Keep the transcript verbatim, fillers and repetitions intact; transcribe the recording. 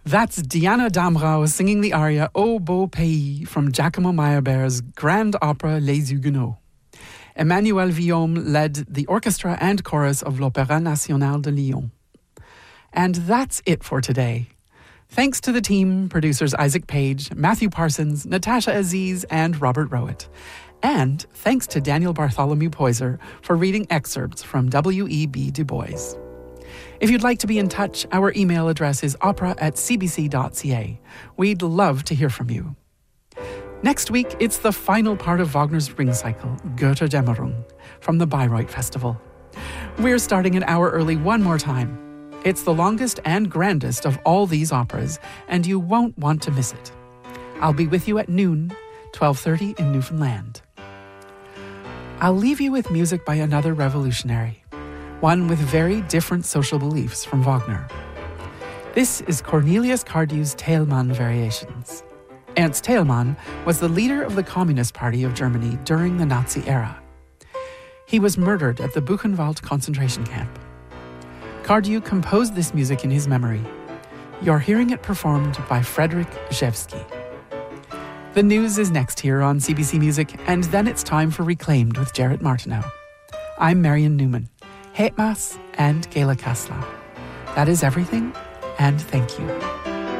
That's Diana Damrau singing the aria Au Beau Pays from Giacomo Meyerbeer's grand opera Les Huguenots. Emmanuel Villaume led the orchestra and chorus of l'Opéra National de Lyon. And that's it for today. Thanks to the team, producers Isaac Page, Matthew Parsons, Natasha Aziz, and Robert Rowett. And thanks to Daniel Bartholomew Poyser for reading excerpts from W E B Du Bois. If you'd like to be in touch, our email address is opera at c b c dot c a. We'd love to hear from you. Next week, it's the final part of Wagner's Ring Cycle, Götterdämmerung, from the Bayreuth Festival. We're starting an hour early one more time. It's the longest and grandest of all these operas, and you won't want to miss it. I'll be with you at noon, twelve thirty in Newfoundland. I'll leave you with music by another revolutionary, one with very different social beliefs from Wagner. This is Cornelius Cardew's Theilmann Variations. Ernst Theilmann was the leader of the Communist Party of Germany during the Nazi era. He was murdered at the Buchenwald concentration camp. Cardew composed this music in his memory. You're hearing it performed by Frederick Rzewski. The news is next here on C B C Music, and then it's time for Reclaimed with Jarrett Martineau. I'm Marion Newman. Hetmas and Gela Kasla. That is everything, and thank you.